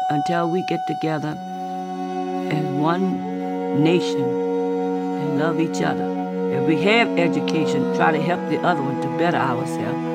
until we get together as one nation and love each other. If we have education, try to help the other one to better ourselves.